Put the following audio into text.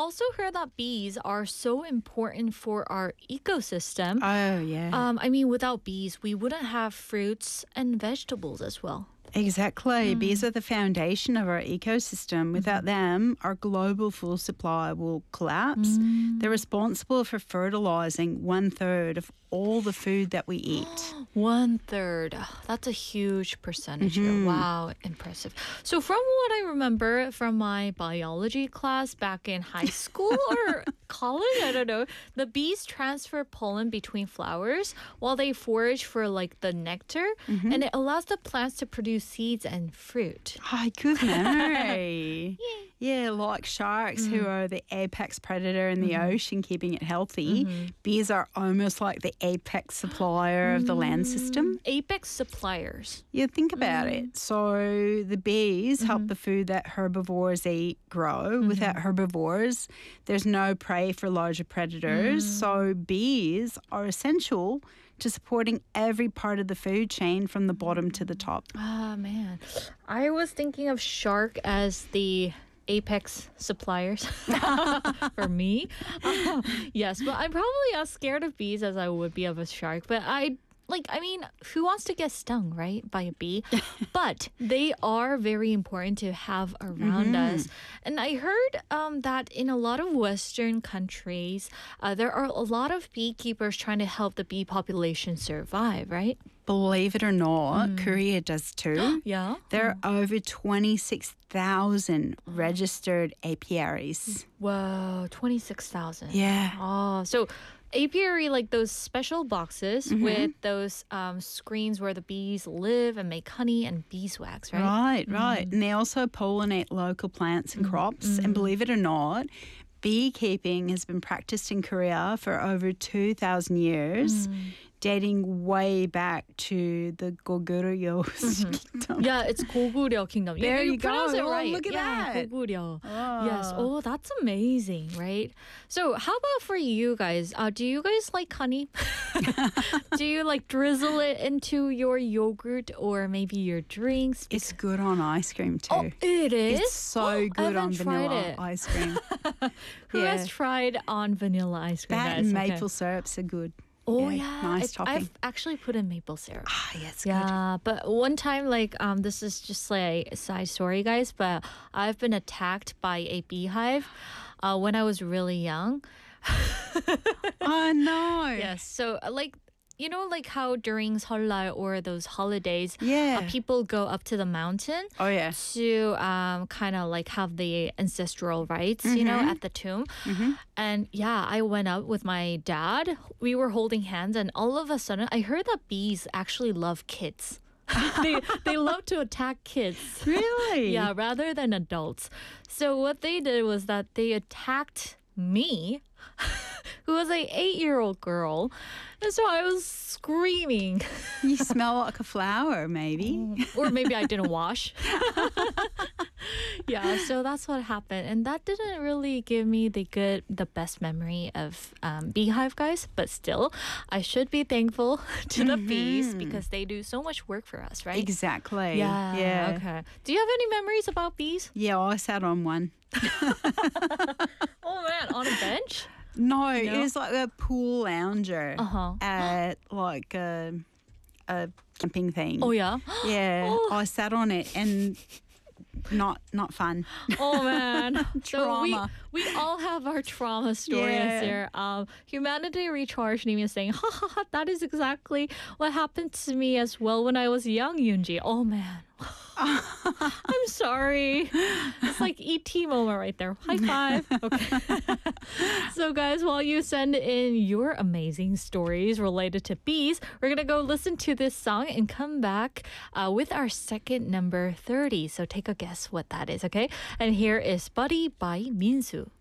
also heard that bees are so important for our ecosystem. Oh, yeah. I mean, without bees, we wouldn't have fruits and vegetables as well. Exactly. Bees are the foundation of our ecosystem. Without them, our global food supply will collapse. They're responsible for fertilizing 1/3 of all the food that we eat. 1/3. That's a huge percentage here. Wow, impressive. So from what I remember from my biology class back in high school or college, I don't know, the bees transfer pollen between flowers while they forage for like the nectar, and it allows the plants to produce seeds and fruit. Oh, good memory. Yeah, like sharks who are the apex predator in the ocean, keeping it healthy. Bees are almost like the apex supplier of the land system. Apex suppliers. Yeah, think about it. So the bees help the food that herbivores eat grow. Without herbivores, there's no prey for larger predators. So bees are essential to supporting every part of the food chain from the bottom to the top. Ah, man. I was thinking of shark as the apex suppliers for me. Yes, but I'm probably as scared of bees as I would be of a shark. But I mean, who wants to get stung, right, by a bee? But they are very important to have around us. And I heard that in a lot of Western countries, there are a lot of beekeepers trying to help the bee population survive, right? Believe it or not, Korea does too. Yeah. There are over 26,000 registered apiaries. Whoa, 26,000. Yeah. Oh, so apiary, like those special boxes with those screens where the bees live and make honey and beeswax, right? Right. And they also pollinate local plants and crops. And believe it or not, beekeeping has been practiced in Korea for over 2,000 years, dating way back to the Goguryeo kingdom. Yeah, it's Goguryeo kingdom. There you pronounce go. it Oh, right. look at yeah, that. Goguryeo. Oh. Yes. Oh, that's amazing, right? So how about for you guys? Do you guys like honey? Do you like drizzle it into your yogurt or maybe your drinks? It's good on ice cream too. Oh, it is? It's so I good on haven't tried vanilla it. ice cream. Who has tried on vanilla ice cream, That guys? and Okay. maple syrups are good. Oh, yeah. Nice topping. I've actually put in maple syrup. Ah, yeah, it's good. Yeah, but one time, like, this is just like a side story, guys, but I've been attacked by a beehive when I was really young. Oh, no. Yes, so like, you know, like how during Seollal or those holidays, Yeah. people go up to the mountain Oh, yeah. to kind of like have the ancestral rites, you know, at the tomb. And yeah, I went up with my dad. We were holding hands, and all of a sudden, I heard that bees actually love kids. they love to attack kids. Really? Yeah, rather than adults. So what they did was that they attacked me, who was a 8-year-old girl. And so I was screaming. You smell like a flower, maybe. Or maybe I didn't wash. Yeah, so that's what happened. And that didn't really give me the best memory of beehive, guys. But still, I should be thankful to the bees because they do so much work for us, right? Exactly. Yeah. Okay. Do you have any memories about bees? Yeah, I sat on one. Oh, man, on a bench? No, it was like a pool lounger Uh-huh. at like a camping thing. Oh, yeah? Yeah, Oh. I sat on it and not fun. Oh man. So Trauma. we all have our trauma stories Yeah. here. Humanity Recharge Name is saying, ha ha ha, that is exactly what happened to me as well when I was young, Yoonji. Oh man. I'm sorry. It's like ET moment right there. High five. Okay. So guys, while you send in your amazing stories related to bees, we're going to go listen to this song and come back with our second number 30. So take a guess what that is, okay? And here is Buddy by Minsu.